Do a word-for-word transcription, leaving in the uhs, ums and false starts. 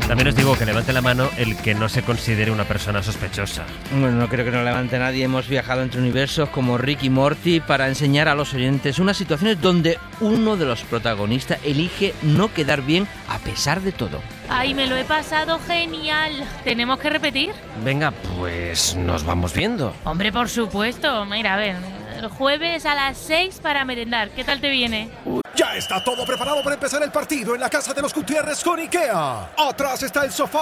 También os digo que levante la mano el que no se considere una persona sospechosa. Bueno, no creo que nos levante nadie. Hemos viajado entre universos como Rick y Morty para enseñar a los oyentes unas situaciones donde uno de los protagonistas elige no quedar bien a pesar de todo. ¡Ay, me lo he pasado genial! ¿Tenemos que repetir? Venga, pues nos vamos viendo. Hombre, por supuesto. Mira, a ver, el jueves a las seis para merendar. ¿Qué tal te viene? Ya está todo preparado para empezar el partido en la casa de los Gutiérrez con IKEA. Atrás está el sofá